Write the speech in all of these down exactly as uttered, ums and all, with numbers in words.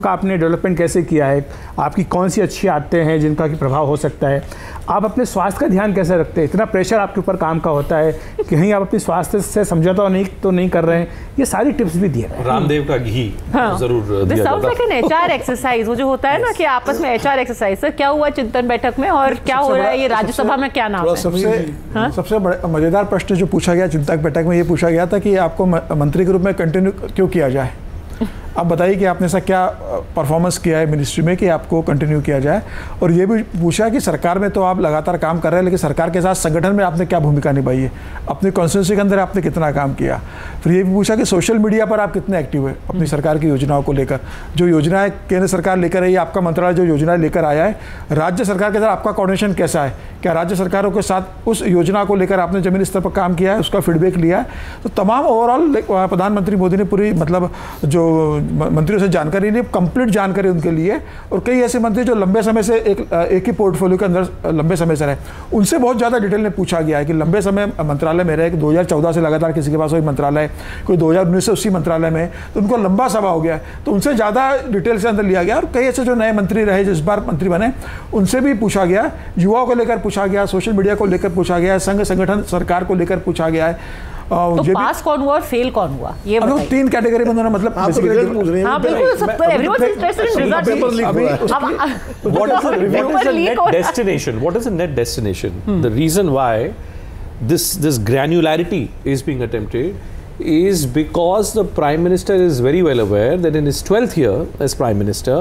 का आपने डेवलपमेंट कैसे किया है, आपकी कौन सी अच्छी आदतें हैं जिनका कि प्रभाव हो सकता है, आप अपने स्वास्थ्य का ध्यान कैसे रखते हैं, इतना प्रेशर आपके ऊपर काम का होता है कि कहीं आप अपने स्वास्थ्य से समझौता नहीं तो नहीं कर रहे हैं, ये सारी टिप्स भी दिए हैं। रामदेव का घी हाँ। जरूर दिया जाता है। एच आर एक्सरसाइज वो जो होता है ना कि आपस में एच आर एक्सरसाइज, सर क्या हुआ चिंतन बैठक में और क्या हो रहा है, ये राज्यसभा में क्या नाम है? सबसे सबसे मजेदार प्रश्न जो पूछा गया चिंतन बैठक में, ये पूछा गया था कि आपको मंत्री के रूप में कंटिन्यू क्यों किया जाए। आप बताइए कि आपने ऐसा क्या परफॉर्मेंस किया है मिनिस्ट्री में कि आपको कंटिन्यू किया जाए। और ये भी पूछा कि सरकार में तो आप लगातार काम कर रहे हैं, लेकिन सरकार के साथ संगठन में आपने क्या भूमिका निभाई है, अपने कॉन्स्टिट्यूंसी के अंदर आपने कितना काम किया। फिर ये भी पूछा कि सोशल मीडिया पर आप कितने एक्टिव है अपनी सरकार की योजनाओं को लेकर, जो योजनाएं केंद्र सरकार लेकर आई है, आपका मंत्रालय जो योजनाएं लेकर आया है, राज्य सरकार के साथ आपका कोऑर्डिनेशन कैसा है, क्या राज्य सरकारों के साथ उस योजना को लेकर आपने जमीनी स्तर पर काम किया है, उसका फीडबैक लिया है। तो तमाम ओवरऑल प्रधानमंत्री मोदी ने पूरी मतलब जो मंत्रियों से जानकारी ली, कंप्लीट जानकारी उनके लिए। और कई ऐसे मंत्री जो लंबे समय से एक एक ही पोर्टफोलियो के अंदर लंबे समय से रहे, उनसे बहुत ज़्यादा डिटेल में पूछा गया है कि लंबे समय मंत्रालय में रहे, कि दो हज़ार चौदह से लगातार किसी के पास वही मंत्रालय, कोई दो हज़ार उन्नीस से उसी मंत्रालय में, तो उनको लंबा समय हो गया है, तो उनसे ज़्यादा डिटेल से अंदर लिया गया। और कई ऐसे जो नए मंत्री रहे जो इस बार मंत्री बने, उनसे भी पूछा गया, युवाओं को लेकर पूछा गया, सोशल मीडिया को लेकर पूछा गया है, संघ संगठन सरकार को लेकर पूछा गया है। तो पास कौन हुआ और फेल कौन हुआ, ये बताइए। तीन कैटेगरी में मतलब हाँ बिल्कुल सब everyone is interested in results. What is the net destination? What is the net destination? The reason why this this granularity is being attempted is because the Prime Minister is very well aware that in his twelfth year as Prime Minister,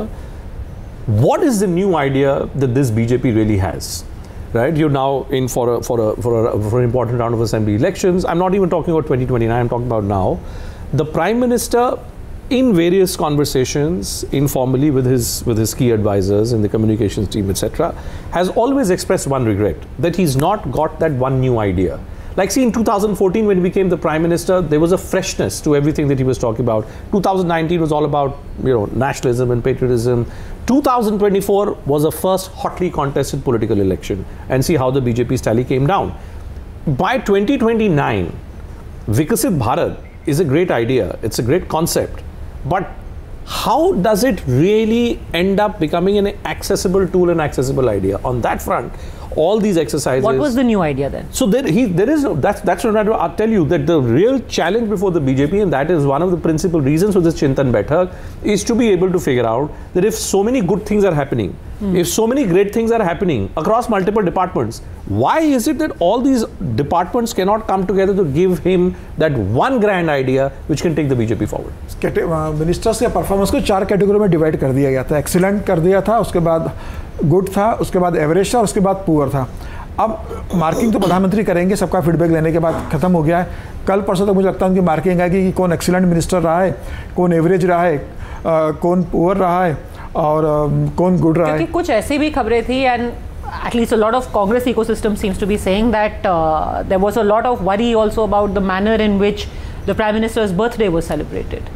what is the new idea that this B J P really has? Right, you're now in for a for a for a for an important round of assembly elections. I'm not even talking about twenty twenty-nine. I'm talking about now. The Prime Minister, in various conversations, informally with his with his key advisors in the communications team, et cetera, has always expressed one regret, that he's not got that one new idea. Like, see, in two thousand fourteen, when he became the Prime Minister, there was a freshness to everything that he was talking about. two thousand nineteen was all about, you know, nationalism and patriotism. two thousand twenty-four was the first hotly contested political election. And see how the B J P's tally came down. By twenty twenty-nine, Vikasit Bharat is a great idea. It's a great concept. But how does it really end up becoming an accessible tool and accessible idea? On that front, all these exercises. What was the new idea then? So there, he, there is no, that's that's what I'll tell you, that the real challenge before the B J P, and that is one of the principal reasons for this Chintan Baitak, is to be able to figure out that if so many good things are happening, mm. if so many great things are happening across multiple departments, why is it that all these departments cannot come together to give him that one grand idea which can take the B J P forward? Ministers के performance को चार category में divide कर दिया गया था। Excellent कर दिया था, उसके बाद गुड था, उसके बाद एवरेज था, और उसके बाद पुअर था। अब मार्किंग तो प्रधानमंत्री करेंगे, सबका फीडबैक लेने के बाद खत्म हो गया है। कल परसों तक मुझे लगता है उनकी मार्किंग आएगी कि कौन एक्सीलेंट मिनिस्टर रहा है, कौन एवरेज रहा है, आ, कौन पुअर रहा है, और आ, कौन गुड रहा है। क्योंकि कुछ ऐसी भी खबरें थी, and at least a lot of Congress ecosystem seems to be saying that uh, there was a lot of worry also about the manner in which the Prime Minister's birthday was celebrated.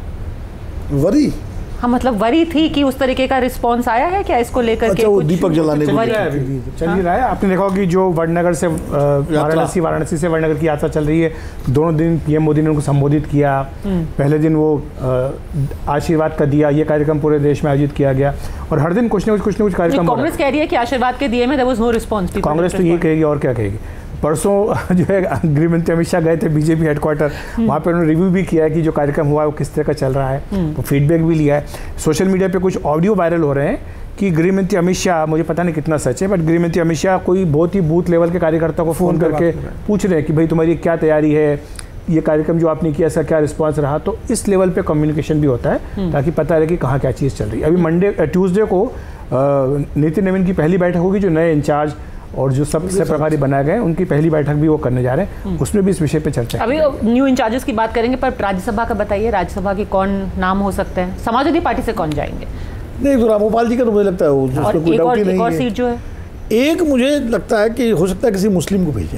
Worry हाँ, मतलब worry थी कि उस तरीके का response आया है क्या इसको लेकर? अच्छा, के वो दीपक जलाने चल ही रहा है। आपने देखा कि जो वडनगर से वाराणसी वाराणसी से वडनगर की यात्रा चल रही है, दोनों दिन पीएम मोदी ने उनको संबोधित किया। पहले दिन वो आशीर्वाद का दिया, ये कार्यक्रम पूरे देश में आयोजित किया गया, और हर दिन कुछ न कुछ कुछ न कुछ कार्यक्रम। कांग्रेस कह रही है कि आशीर्वाद के दिए में there was no response. Congress तो ये कहेगी, और क्या कहेगी। परसों जो है गृह मंत्री अमित शाह गए थे बीजेपी हेडक्वार्टर, वहाँ पे उन्होंने रिव्यू भी किया है कि जो कार्यक्रम हुआ है वो किस तरह का चल रहा है, तो फीडबैक भी लिया है। सोशल मीडिया पे कुछ ऑडियो वायरल हो रहे हैं कि गृह मंत्री अमित शाह, मुझे पता नहीं कितना सच है, बट गृह मंत्री अमित शाह कोई बहुत ही बूथ लेवल के कार्यकर्ताओं को फ़ोन करके पूछ रहे हैं कि भाई तुम्हारी क्या तैयारी है, ये कार्यक्रम जो आपने किया इसका क्या रिस्पॉन्स रहा। तो इस लेवल पे कम्युनिकेशन भी होता है ताकि पता रहे कि कहाँ क्या चीज़ चल रही है। अभी मंडे ट्यूसडे को नितिन नवीन की पहली बैठक होगी, जो नए इंचार्ज और जो सबसे प्रभारी बनाए गए उनकी पहली बैठक भी वो करने जा रहे हैं, उसमें भी इस विषय पे चर्चा। अभी न्यू इंचार्जेस की बात करेंगे, पर राज्यसभा का बताइए, राज्यसभा की कौन नाम हो सकते हैं? समाजवादी पार्टी से कौन जाएंगे? नहीं, तो रामगोपाल जी का तो मुझे लगता है वो, और कोई डाउट ही नहीं है। एक और सीट जो है, एक मुझे लगता है कि हो सकता है किसी मुस्लिम को भेजें,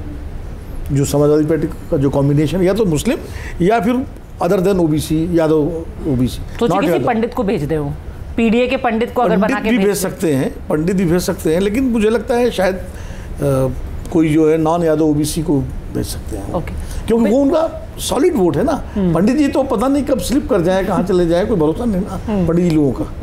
जो समाजवादी पार्टी का जो कॉम्बिनेशन, या तो मुस्लिम या फिर other than OBC, Yadav OBC. तो किसी पंडित को भेज दे, पीडीए के पंडित को अगर बना के भी भेज सकते हैं, पंडित भी भेज सकते हैं, लेकिन मुझे लगता है शायद आ, कोई जो है नॉन यादव ओबीसी को भेज सकते हैं। ओके, क्योंकि वो उनका सॉलिड वोट है ना। पंडित जी तो पता नहीं कब स्लिप कर जाए, कहाँ चले जाए, कोई भरोसा नहीं ना पंडित जी लोगों का।